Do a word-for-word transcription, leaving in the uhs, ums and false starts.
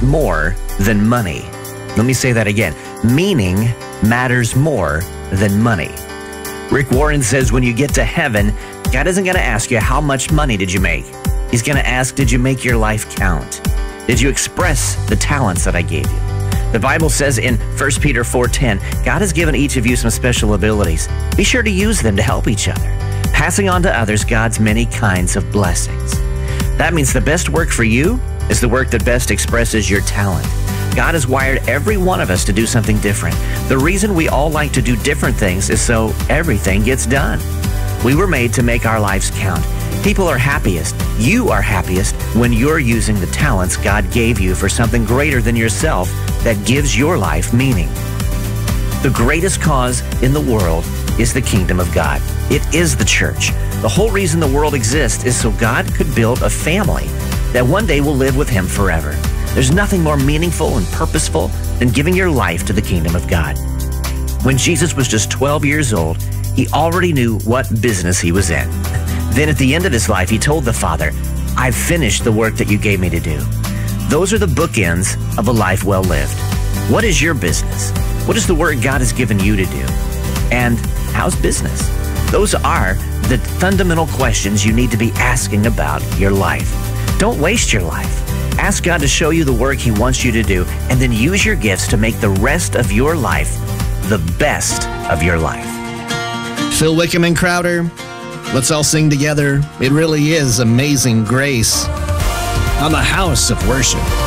more than money. Let me say that again. Meaning matters more than money. Rick Warren says when you get to heaven, God isn't going to ask you how much money did you make. He's going to ask, did you make your life count? Did you express the talents that I gave you? The Bible says in First Peter four ten, God has given each of you some special abilities. Be sure to use them to help each other, passing on to others God's many kinds of blessings. That means the best work for you is the work that best expresses your talent. God has wired every one of us to do something different. The reason we all like to do different things is so everything gets done. We were made to make our lives count. People are happiest, you are happiest, when you're using the talents God gave you for something greater than yourself that gives your life meaning. The greatest cause in the world is the kingdom of God. It is the church. The whole reason the world exists is so God could build a family that one day will live with Him forever. There's nothing more meaningful and purposeful than giving your life to the kingdom of God. When Jesus was just twelve years old, He already knew what business He was in. Then at the end of His life, He told the Father, I've finished the work that you gave me to do. Those are the bookends of a life well lived. What is your business? What is the work God has given you to do? And how's business? Those are the fundamental questions you need to be asking about your life. Don't waste your life. Ask God to show you the work He wants you to do, and then use your gifts to make the rest of your life the best of your life. Phil Wickham and Crowder, let's all sing together. It really is Amazing Grace on the House of Worship.